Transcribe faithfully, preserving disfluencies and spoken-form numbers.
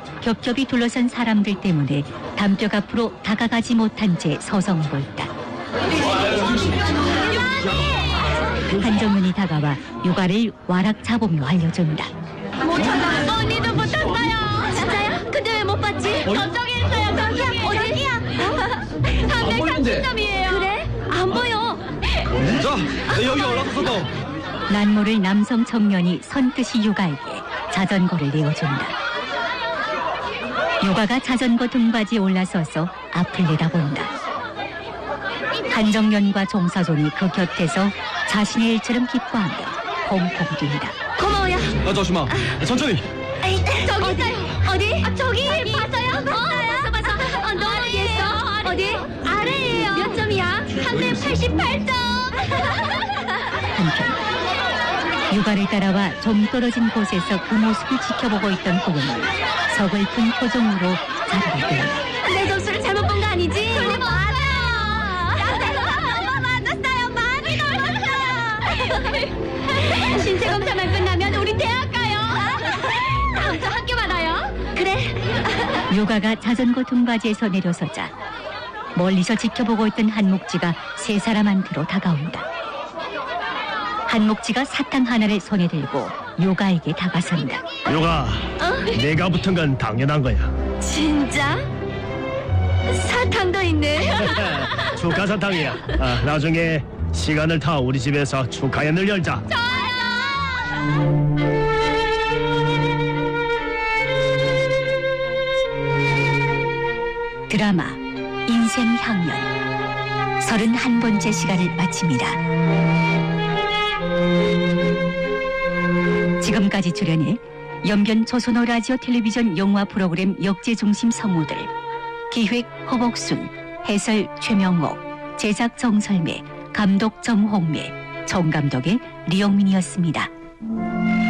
겹겹이 둘러선 사람들 때문에 담벼 앞으로 다가가지 못한 채 서성이고 있다. 한정윤이 다가와 요가를 와락 잡으며 알려준다. 못 찾아. 언니도 못 찾아요. 진짜요? 근데 왜 못 봤지? 저쪽에 있어요. 저기야. 어디야? 삼백삼십 점이에요. 그래? 안 보여. 자, 여기 올라서서 난 모를 남성 청년이 선뜻이 요가에게 자전거를 내어준다. 요가가 자전거 등받이에 올라서서 앞을 내다본다. 한정연과 종사존이 그 곁에서 자신의 일처럼 기뻐하며 펑펑 뛴다. 고마워요. 아, 조심아. 천천히. 에이, 저기 있어요. 어디? 아, 저기. 봤어요? 어, 봤어, 봤어. 어, 너무 위했어. 어디? 아래예요. 몇 점이야? 삼백팔십팔 점. 한편 요가를 따라와 좀 떨어진 곳에서 그 모습을 지켜보고 있던 고객은 서글픈 표정으로 자리를 뜬다. 내 점수를 잘못 본 거 아니지? 맞아요. 맞았어요. 많이 넘었어요. 신체 검사만 끝나면 우리 대학 가요. 다음 주 학교 받아요. 그래. 요가가 자전거 등받이에서 내려서자 멀리서 지켜보고 있던 한목지가 세 사람한테로 다가온다. 한목지가 사탕 하나를 손에 들고 요가에게 다가선다. 요가, 내가 붙은 건 당연한 거야. 진짜? 사탕도 있네. 축하 사탕이야. 아, 나중에 시간을 타 우리 집에서 축하연을 열자. 드라마 인생 향연 서른한 번째 시간을 마칩니다. 지금까지 출연해 연변 조선어 라디오 텔레비전 영화 프로그램 역제중심 성우들, 기획 허복순, 해설 최명옥, 제작 정설매, 감독 정홍매, 총감독의 리영민이었습니다.